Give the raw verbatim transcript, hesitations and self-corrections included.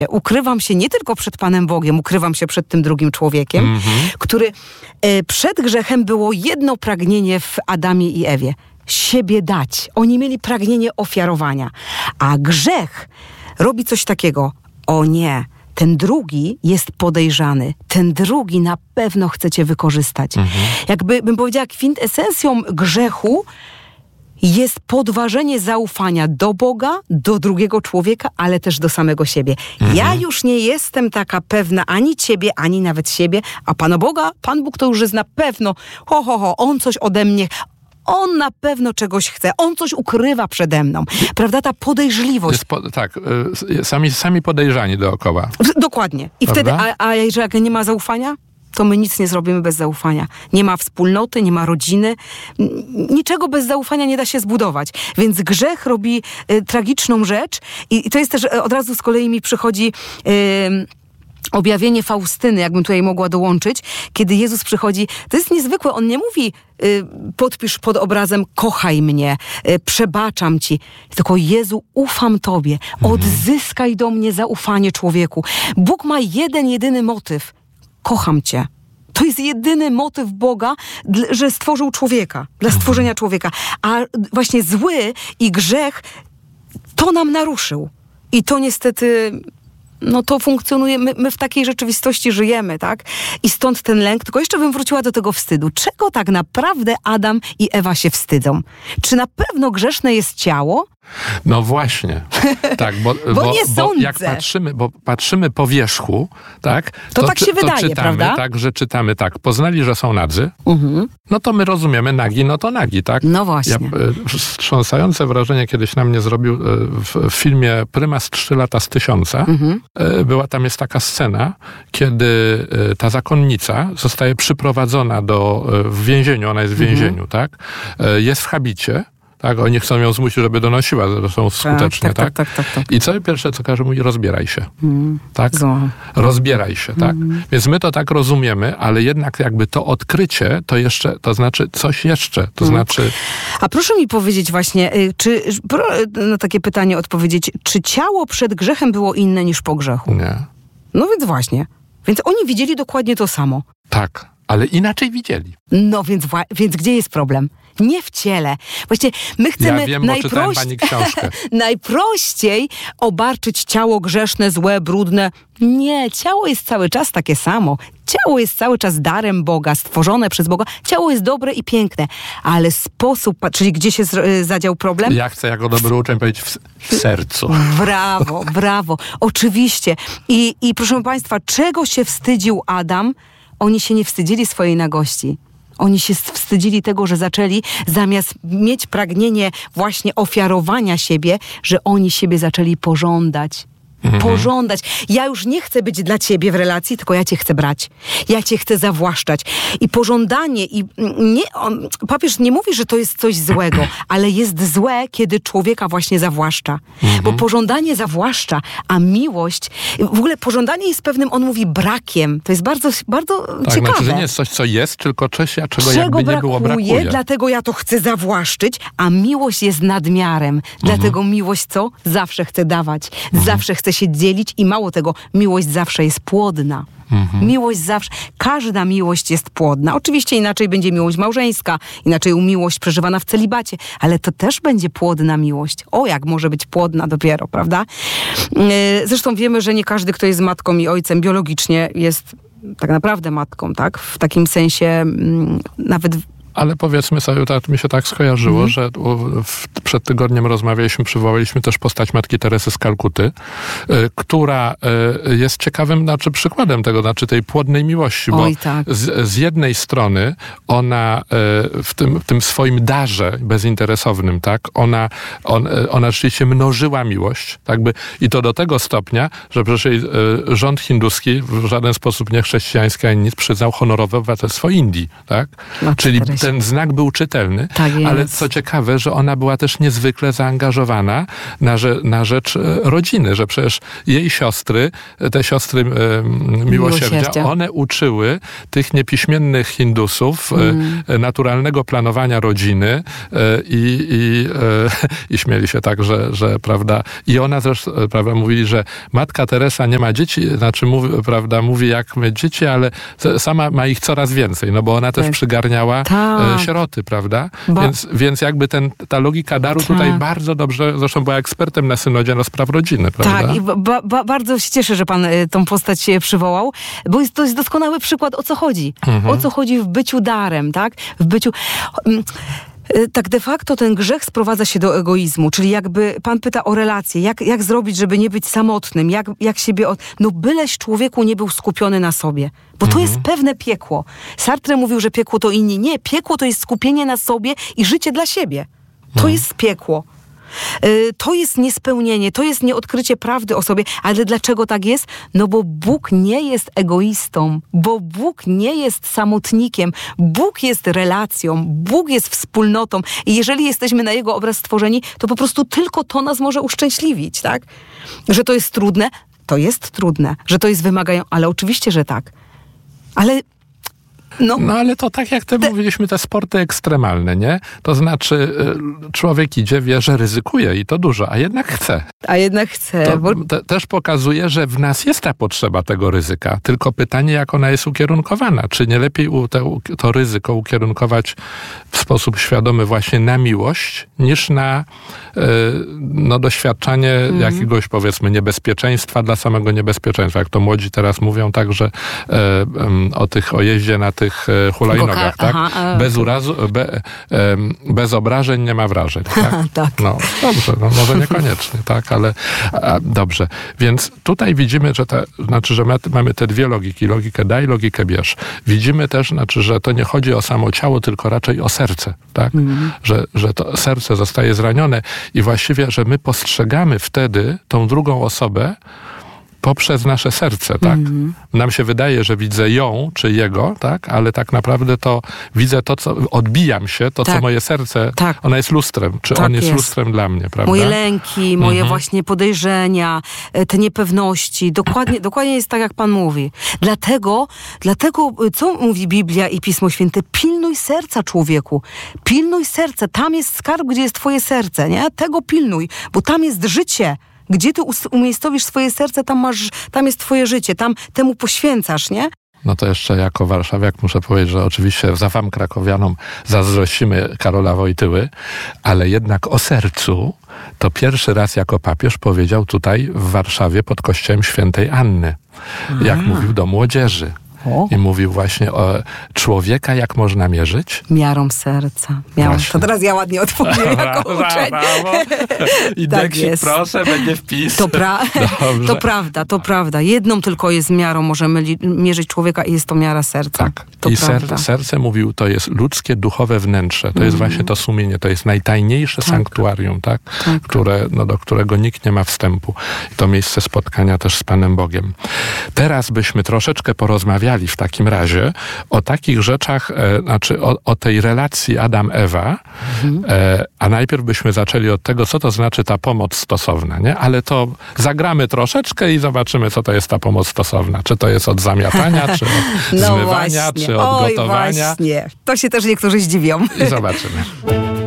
Ukrywam się nie tylko przed Panem Bogiem, ukrywam się przed tym drugim człowiekiem, mm-hmm. który e, przed grzechem było jedno pragnienie w Adamie i Ewie. Siebie dać. Oni mieli pragnienie ofiarowania. A grzech robi coś takiego. O nie, ten drugi jest podejrzany. Ten drugi na pewno chce cię wykorzystać. Mhm. Jakby bym powiedziała, kwintesencją grzechu jest podważenie zaufania do Boga, do drugiego człowieka, ale też do samego siebie. Mhm. Ja już nie jestem taka pewna ani ciebie, ani nawet siebie, a Pana Boga, Pan Bóg to już jest na pewno, ho, ho, ho, On coś ode mnie, On na pewno czegoś chce, On coś ukrywa przede mną. Prawda? Ta podejrzliwość. Jest po, tak, y, sami, sami podejrzani dookoła. Dokładnie. I Prawda? wtedy, a, a jeżeli nie ma zaufania? To my nic nie zrobimy bez zaufania. Nie ma wspólnoty, nie ma rodziny. Niczego bez zaufania nie da się zbudować. Więc grzech robi y, tragiczną rzecz i, i to jest też, y, od razu z kolei mi przychodzi y, objawienie Faustyny, jakbym tutaj mogła dołączyć, kiedy Jezus przychodzi. To jest niezwykłe. On nie mówi y, podpisz pod obrazem kochaj mnie, y, przebaczam ci. Tylko Jezu, ufam Tobie. Odzyskaj do mnie zaufanie, człowieku. Bóg ma jeden, jedyny motyw. Kocham cię. To jest jedyny motyw Boga, że stworzył człowieka, dla stworzenia człowieka. A właśnie zły i grzech to nam naruszył. I to niestety, no to funkcjonuje, my, my w takiej rzeczywistości żyjemy, tak? I stąd ten lęk. Tylko jeszcze bym wróciła do tego wstydu. Czego tak naprawdę Adam i Ewa się wstydzą? Czy na pewno grzeszne jest ciało? No właśnie, tak, bo, bo, bo, nie bo jak patrzymy, bo patrzymy po wierzchu, tak, to, to tak się to wydaje, czytamy, prawda? Tak, że czytamy tak, poznali, że są nadzy, uh-huh. no to my rozumiemy nagi, no to nagi, tak? No właśnie. Ja, wstrząsające wrażenie kiedyś na mnie zrobił w, w filmie Prymas trzy lata z tysiąca. Uh-huh. Była tam jest taka scena, kiedy ta zakonnica zostaje przyprowadzona do, w więzieniu, ona jest w więzieniu, uh-huh. tak? Jest w habicie. Tak, oni chcą ją zmusić, żeby donosiła, zresztą skutecznie, tak? Tak, tak, tak, tak, tak. I co pierwsze, co każe, mówi, rozbieraj się. Mm, tak? Zło. Rozbieraj się, tak? Mm. Więc my to tak rozumiemy, ale jednak jakby to odkrycie, to jeszcze, to znaczy coś jeszcze, to mm. znaczy... A proszę mi powiedzieć właśnie, czy, na takie pytanie odpowiedzieć, czy ciało przed grzechem było inne niż po grzechu? Nie. No więc właśnie. Więc oni widzieli dokładnie to samo. Tak, ale inaczej widzieli. No więc, więc gdzie jest problem? Nie w ciele. Właściwie my chcemy ja wiem, najprości... pani książkę. najprościej obarczyć ciało grzeszne, złe, brudne. Nie, ciało jest cały czas takie samo. Ciało jest cały czas darem Boga, stworzone przez Boga. Ciało jest dobre i piękne, ale sposób, czyli gdzie się zadział problem? Ja chcę jako dobry uczeń powiedzieć w, w sercu. Brawo, brawo. Oczywiście. I, I proszę Państwa, czego się wstydził Adam? Oni się nie wstydzili swojej nagości. Oni się wstydzili tego, że zaczęli, zamiast mieć pragnienie właśnie ofiarowania siebie, że oni siebie zaczęli pożądać. Mhm. Pożądać. Ja już nie chcę być dla ciebie w relacji, tylko ja cię chcę brać. Ja cię chcę zawłaszczać. I pożądanie, i nie, on, papież nie mówi, że to jest coś złego, ale jest złe, kiedy człowieka właśnie zawłaszcza. Mhm. Bo pożądanie zawłaszcza, a miłość, w ogóle pożądanie jest pewnym, on mówi, brakiem. To jest bardzo, bardzo tak, ciekawe. Znaczy, że nie jest coś, co jest, tylko coś, czego, czego jakby brakuje, nie było, brakuje. Dlatego ja to chcę zawłaszczyć, a miłość jest nadmiarem. Mhm. Dlatego miłość co? Zawsze chce dawać. Mhm. Zawsze chce się dzielić i mało tego, miłość zawsze jest płodna. Mhm. Miłość zawsze, każda miłość jest płodna. Oczywiście inaczej będzie miłość małżeńska, inaczej miłość przeżywana w celibacie, ale to też będzie płodna miłość. O, jak może być płodna dopiero, prawda? Zresztą wiemy, że nie każdy, kto jest matką i ojcem biologicznie, jest tak naprawdę matką, tak? W takim sensie nawet... Ale powiedzmy sobie, tak, mi się tak skojarzyło, mm. że w, przed tygodniem rozmawialiśmy, przywołaliśmy też postać Matki Teresy z Kalkuty, y, która y, jest ciekawym znaczy, przykładem tego, znaczy tej płodnej miłości, bo Oj, tak. z, z jednej strony ona y, w, tym, w tym swoim darze bezinteresownym, tak, ona, on, ona rzeczywiście mnożyła miłość, tak by, i to do tego stopnia, że przecież y, rząd hinduski w żaden sposób nie chrześcijański ani nic przyznał honorowe obywatelstwo Indii, tak? No, Czyli ten znak był czytelny, tak jest. Ale co ciekawe, że ona była też niezwykle zaangażowana na, rze- na rzecz rodziny, że przecież jej siostry, te siostry e, miłosierdzia, miłosierdzia, one uczyły tych niepiśmiennych Hindusów mm. e, naturalnego planowania rodziny e, i, i, e, i śmieli się tak, że, że prawda, i ona zresztą, prawda, mówili, że Matka Teresa nie ma dzieci, znaczy mówi, prawda, mówi jak my dzieci, ale sama ma ich coraz więcej, no bo ona też tak. przygarniała tak. sieroty, prawda? Bo... Więc, więc jakby ten, ta logika daru tak. tutaj bardzo dobrze, zresztą była ekspertem na synodzie do spraw rodziny, prawda? Tak, i ba, ba, bardzo się cieszę, że pan tą postać się przywołał, bo jest, to jest doskonały przykład, o co chodzi. Mhm. O co chodzi w byciu darem, tak? W byciu... Tak de facto ten grzech sprowadza się do egoizmu, czyli jakby pan pyta o relacje, jak, jak zrobić, żeby nie być samotnym, jak, jak siebie... Od... No byleś człowieku nie był skupiony na sobie, bo to mhm. jest pewne piekło. Sartre mówił, że piekło to inni. Nie, piekło to jest skupienie na sobie i życie dla siebie. To mhm. jest piekło. To jest niespełnienie, to jest nieodkrycie prawdy o sobie. Ale dlaczego tak jest? No bo Bóg nie jest egoistą, bo Bóg nie jest samotnikiem. Bóg jest relacją, Bóg jest wspólnotą. I jeżeli jesteśmy na Jego obraz stworzeni, to po prostu tylko to nas może uszczęśliwić, tak? Że to jest trudne? To jest trudne. Że to jest wymagają? Ale oczywiście, że tak. Ale... No, no ale to tak jak te, te mówiliśmy, te sporty ekstremalne, nie? To znaczy y, człowiek idzie, wie, że ryzykuje i to dużo, a jednak chce. A jednak chce. To bo... te, też pokazuje, że w nas jest ta potrzeba tego ryzyka. Tylko pytanie, jak ona jest ukierunkowana. Czy nie lepiej u, te, to ryzyko ukierunkować w sposób świadomy właśnie na miłość, niż na y, no, doświadczanie mm. jakiegoś, powiedzmy, niebezpieczeństwa dla samego niebezpieczeństwa. Jak to młodzi teraz mówią, tak, że y, y, o tych, o jeździe na tych hulajnogach, tak? Aha, bez urazu, be, bez obrażeń nie ma wrażeń, tak? tak. No, dobrze, no może niekoniecznie, tak, ale a, dobrze. Więc tutaj widzimy, że te, znaczy, że my, mamy te dwie logiki, logikę daj, logikę bierz. Widzimy też, znaczy, że to nie chodzi o samo ciało, tylko raczej o serce, tak? Mm. Że, że to serce zostaje zranione i właściwie, że my postrzegamy wtedy tą drugą osobę poprzez nasze serce, tak? Mm-hmm. Nam się wydaje, że widzę ją, czy jego, tak? Ale tak naprawdę to widzę to, co... Odbijam się, to, tak. co moje serce... Tak. Ona jest lustrem. Czy tak on jest, jest lustrem dla mnie, prawda? Moje lęki, moje mm-hmm. właśnie podejrzenia, te niepewności. Dokładnie, dokładnie jest tak, jak pan mówi. Dlatego, dlatego, co mówi Biblia i Pismo Święte? Pilnuj serca, człowieku. Pilnuj serca. Tam jest skarb, gdzie jest twoje serce, nie? Tego pilnuj, bo tam jest życie. Gdzie ty umiejscowisz swoje serce, tam masz, tam jest twoje życie, tam temu poświęcasz, nie? No to jeszcze jako warszawiak muszę powiedzieć, że oczywiście za wam krakowianom zazdrościmy Karola Wojtyły, ale jednak o sercu to pierwszy raz jako papież powiedział tutaj w Warszawie pod kościołem świętej Anny, Aha. jak mówił do młodzieży. O. I mówił właśnie o człowieka, jak można mierzyć? Miarą serca. Miarą. To teraz ja ładnie odpowiem jako uczeń. I tak jest. Proszę, będzie wpis. To, pra- to prawda, to prawda. Jedną tylko jest miarą, możemy li- mierzyć człowieka i jest to miara serca. Tak. To I ser- serce, mówił, to jest ludzkie, duchowe wnętrze. To mm. jest właśnie to sumienie. To jest najtajniejsze tak. sanktuarium, tak? tak. Które, no, do którego nikt nie ma wstępu. I to miejsce spotkania też z Panem Bogiem. Teraz byśmy troszeczkę porozmawiali w takim razie o takich rzeczach, e, znaczy o, o tej relacji Adam-Ewa, mhm. e, a najpierw byśmy zaczęli od tego, co to znaczy ta pomoc stosowna, nie? Ale to zagramy troszeczkę i zobaczymy, co to jest ta pomoc stosowna. Czy to jest od zamiatania, czy od no zmywania, właśnie. czy od Oj, gotowania. Właśnie. To się też niektórzy zdziwią. I zobaczymy.